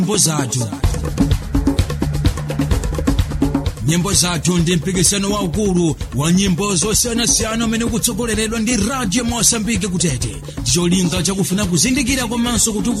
nyimbo zathu. Nyimbo zathu ndi mpikisano waukulu wa nyimbo zosiyanasiyana umene ukutsogoleredwa ndi Radio Mosambike kutete. Cholinga chakufuna kuzindikira komanso kuti